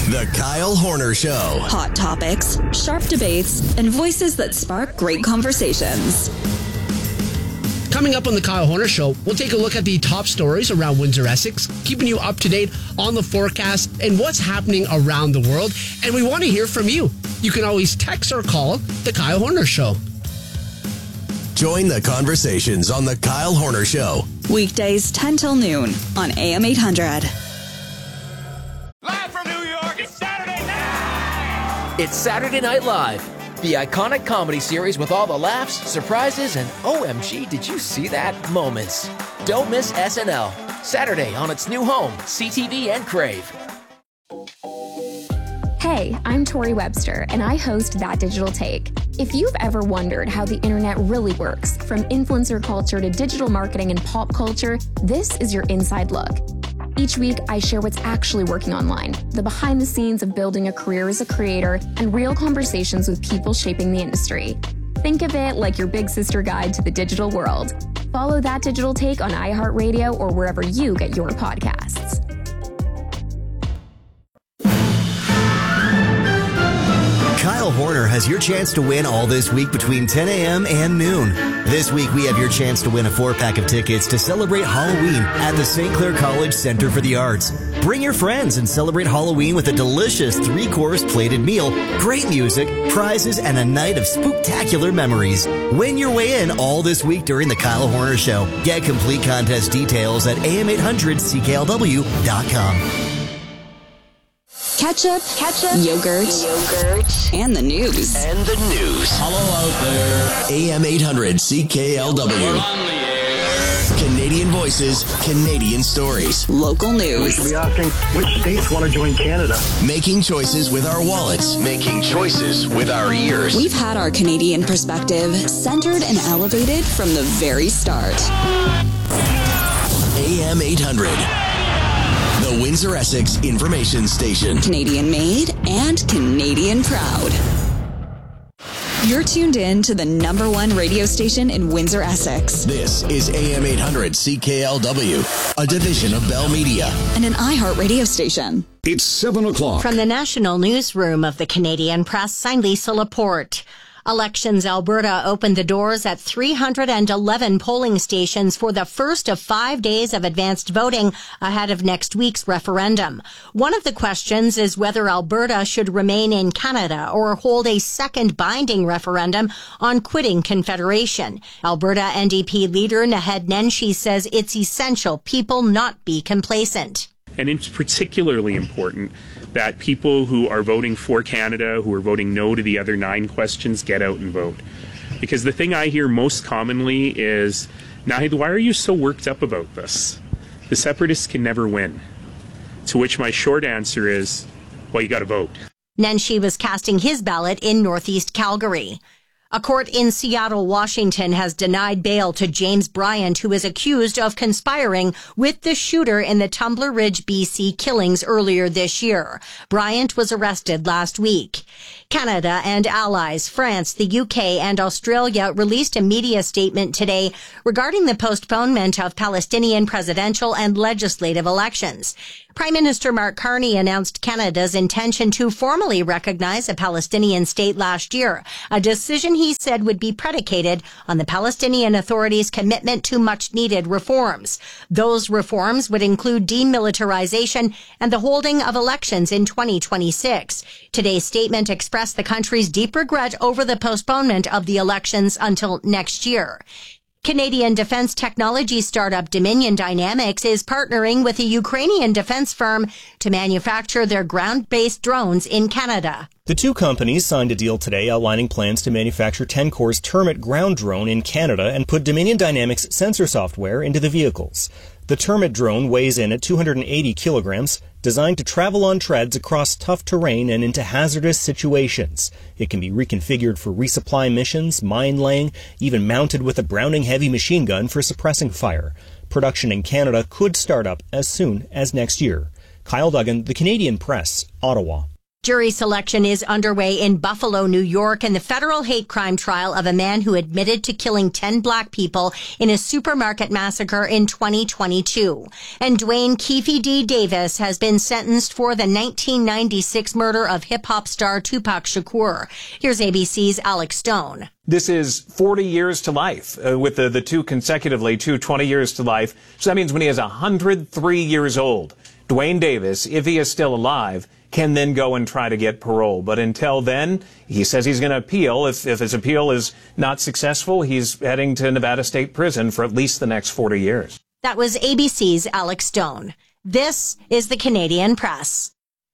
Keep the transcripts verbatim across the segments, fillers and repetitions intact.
The Kyle Horner Show. Hot topics, sharp debates, and voices that spark great conversations. Coming up on the Kyle Horner Show, we'll take a look at the top stories around Windsor-Essex, keeping you up to date on the forecast and what's happening around the world. And we want to hear from you. You can always text or call the Kyle Horner Show. Join the conversations on the Kyle Horner Show. Weekdays ten till noon on A M eight hundred. Live from New York, it's Saturday night! It's Saturday Night Live, the iconic comedy series with all the laughs, surprises, and O M G, did you see that moments. Don't miss S N L, Saturday on its new home, C T V and Crave. Hey, I'm Tori Webster, and I host That Digital Take. If you've ever wondered how the internet really works, from influencer culture to digital marketing and pop culture, this is your inside look. Each week, I share what's actually working online, the behind the scenes of building a career as a creator, and real conversations with people shaping the industry. Think of it like your big sister guide to the digital world. Follow That Digital Take on iHeartRadio or wherever you get your podcasts. Kyle Horner has your chance to win all this week between ten a.m. and noon. This week, we have your chance to win a four-pack of tickets to celebrate Halloween at the Saint Clair College Center for the Arts. Bring your friends and celebrate Halloween with a delicious three-course plated meal, great music, prizes, and a night of spooktacular memories. Win your way in all this week during the Kyle Horner Show. Get complete contest details at A M eight hundred C K L W dot com. Ketchup, ketchup, yogurt, yogurt, and the news. And the news. Hello out there. A M eight hundred C K L W. We're on the air. Canadian voices, Canadian stories. Local news. We should be asking which states want to join Canada. Making choices with our wallets. Making choices with our ears. We've had our Canadian perspective centered and elevated from the very start. A M eight hundred. The Windsor-Essex Information Station. Canadian made and Canadian proud. You're tuned in to the number one radio station in Windsor-Essex. This is A M eight hundred C K L W, a division of Bell Media. And an iHeart radio station. It's seven o'clock. From the National Newsroom of the Canadian Press, I'm Lisa Laporte. Elections Alberta opened the doors at three hundred eleven polling stations for the first of five days of advanced voting ahead of next week's referendum. One of the questions is whether Alberta should remain in Canada or hold a second binding referendum on quitting Confederation. Alberta N D P leader Naheed Nenshi says it's essential people not be complacent. And it's particularly important that people who are voting for Canada, who are voting no to the other nine questions, get out and vote. Because the thing I hear most commonly is, Naheed, why are you so worked up about this? The separatists can never win. To which my short answer is, well, you got to vote. Nenshi was casting his ballot in northeast Calgary. A court in Seattle, Washington has denied bail to James Bryant, who is accused of conspiring with the shooter in the Tumbler Ridge, B C killings earlier this year. Bryant was arrested last week. Canada and allies, France, the U K, and Australia released a media statement today regarding the postponement of Palestinian presidential and legislative elections. Prime Minister Mark Carney announced Canada's intention to formally recognize a Palestinian state last year, a decision he said would be predicated on the Palestinian Authority's commitment to much-needed reforms. Those reforms would include demilitarization and the holding of elections in twenty twenty-six. Today's statement expressed the country's deep regret over the postponement of the elections until next year. Canadian defense technology startup Dominion Dynamics is partnering with a Ukrainian defense firm to manufacture their ground-based drones in Canada. The two companies signed a deal today outlining plans to manufacture Tencor's Termit ground drone in Canada and put Dominion Dynamics sensor software into the vehicles. The Termit drone weighs in at two hundred eighty kilograms, designed to travel on treads across tough terrain and into hazardous situations. It can be reconfigured for resupply missions, mine laying, even mounted with a Browning heavy machine gun for suppressing fire. Production in Canada could start up as soon as next year. Kyle Duggan, The Canadian Press, Ottawa. Jury selection is underway in Buffalo, New York, in the federal hate crime trial of a man who admitted to killing ten black people in a supermarket massacre in twenty twenty-two. And Dwayne Keefe D. Davis has been sentenced for the nineteen ninety-six murder of hip-hop star Tupac Shakur. Here's A B C's Alex Stone. This is forty years to life, uh, with the, the two consecutively, two twenty years to life. So that means when he is one hundred three years old, Dwayne Davis, if he is still alive, can then go and try to get parole. But until then, he says he's going to appeal. If, if his appeal is not successful, he's heading to Nevada State Prison for at least the next forty years. That was A B C's Alex Stone. This is the Canadian Press.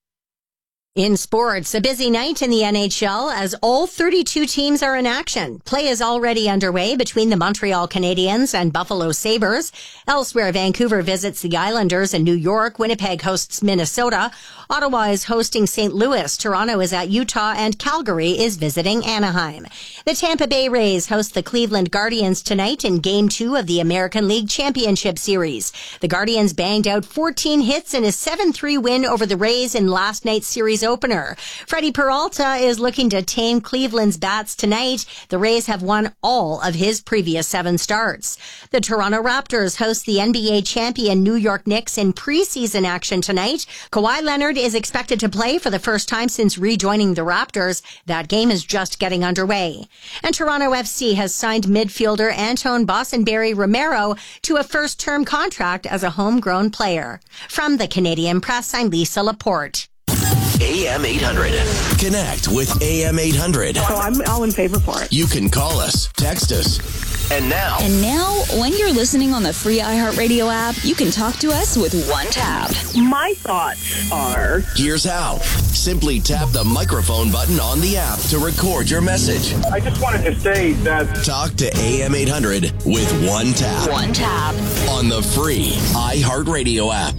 In sports, a busy night in the N H L as all thirty-two teams are in action. Play is already underway between the Montreal Canadiens and Buffalo Sabres. Elsewhere, Vancouver visits the Islanders and New York. Winnipeg hosts Minnesota. Ottawa is hosting Saint Louis. Toronto is at Utah, and Calgary is visiting Anaheim. The Tampa Bay Rays host the Cleveland Guardians tonight in Game two of the American League Championship Series. The Guardians banged out fourteen hits in a seven three win over the Rays in last night's series opener. Freddie Peralta is looking to tame Cleveland's bats tonight. The Rays have won all of his previous seven starts. The Toronto Raptors host the N B A champion New York Knicks in preseason action tonight. Kawhi Leonard is expected to play for the first time since rejoining the Raptors. That game is just getting underway. And Toronto F C has signed midfielder Anton Bossenberry Romero to a first-term contract as a homegrown player. From the Canadian Press, I'm Lisa Laporte. A M eight hundred. Connect with A M eight hundred. So I'm all in favor for it. You can call us, text us. And now. And now, when you're listening on the free iHeartRadio app, you can talk to us with one tap. My thoughts are... Here's how. Simply tap the microphone button on the app to record your message. I just wanted to say that... Talk to A M eight hundred with one tap. One tap. On the free iHeartRadio app.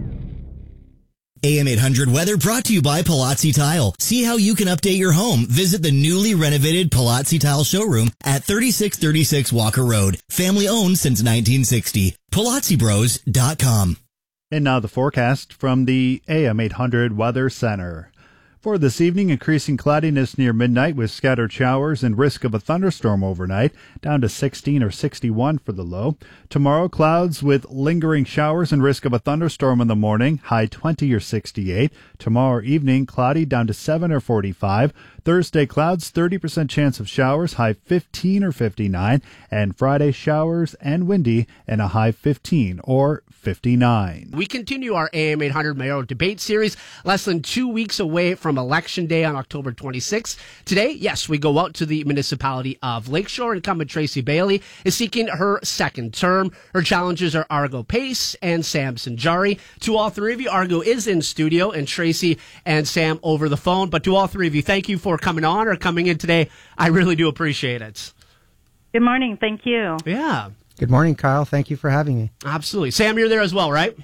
A M eight hundred weather brought to you by Palazzi Tile. See how you can update your home. Visit the newly renovated Palazzi Tile showroom at thirty-six thirty-six Walker Road. Family owned since nineteen sixty. Palazzi Bros dot com. And now the forecast from the A M eight hundred Weather Center. For this evening, increasing cloudiness near midnight with scattered showers and risk of a thunderstorm overnight, down to sixteen or sixty-one for the low. Tomorrow, clouds with lingering showers and risk of a thunderstorm in the morning, high twenty or sixty-eight. Tomorrow evening, cloudy, down to seven or forty-five. Thursday, clouds, thirty percent chance of showers, high fifteen or fifty-nine. And Friday, showers and windy and a high fifteen or fifty-nine. We continue our A M eight hundred mayoral debate series, less than two weeks away from Election Day on October twenty-sixth. Today, yes, we go out to the municipality of Lakeshore. Incumbent Tracy Bailey is seeking her second term. Her challenges are Argo Pace and Sam Sanjari. To all three of you, Argo is in studio and Tracy and Sam over the phone. But to all three of you, thank you for coming on or coming in today. I really do appreciate it. Good morning. Thank you. Yeah. Good morning, Kyle. Thank you for having me. Absolutely. Sam, you're there as well, right?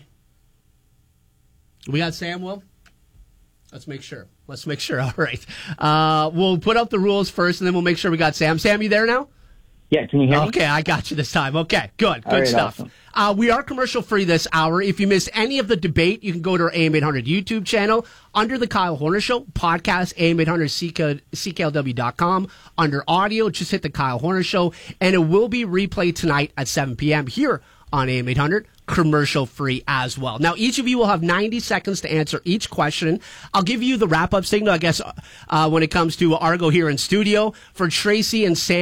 We got Sam, Will? Let's make sure. Let's make sure. All right. Uh, we'll put up the rules first, and then we'll make sure we got Sam. Sam, you there now? Yeah, can you hear me? Okay, I got you this time. Okay, good. Good right, stuff. awesome. Uh, we are commercial-free this hour. If you miss any of the debate, you can go to our A M eight hundred YouTube channel. Under the Kyle Horner Show, podcast, A M eight hundred C K L W dot com. Under audio, just hit the Kyle Horner Show, and it will be replayed tonight at seven p.m. here on A M eight hundred, commercial-free as well. Now, each of you will have ninety seconds to answer each question. I'll give you the wrap-up signal, I guess, uh, when it comes to Argo here in studio. For Tracy and Sam,